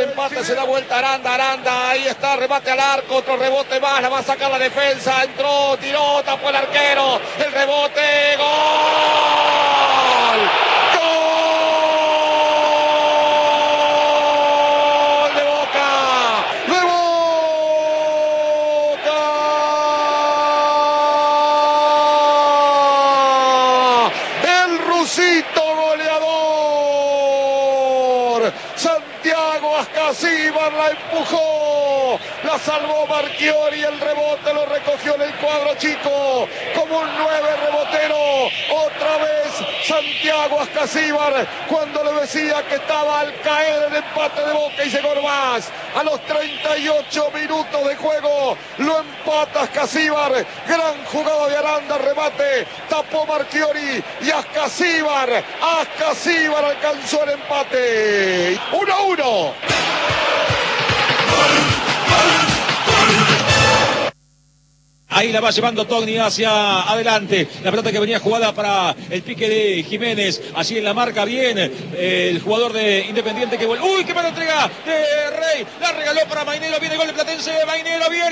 empate, se da vuelta Aranda, ahí está, remate al arco, otro rebote más, la va a sacar la defensa, entró, tiró, tapó el arquero, el rebote, ¡gol! ¡Gol de Boca! ¡De Boca! El rusito goleador, Santiago Ascasíbar la empujó, la salvó Marchiori, el rebote lo recogió en el cuadro chico, como un 9 rebotero, otra vez Santiago Ascasíbar, cuando le decía que estaba al caer el empate de Boca y llegó más, a los 38 minutos de juego, lo empata Ascasíbar, gran jugada de Aranda, remate, tapó Marchiori y Ascasíbar alcanzó el empate, 1-1. Ahí la va llevando Togni hacia adelante. La pelota que venía jugada para el pique de Jiménez. Allí en la marca bien el jugador de Independiente que vuelve. ¡Uy, qué mala entrega de Rey! La regaló para Mainero. Viene el gol de Platense. Mainero viene.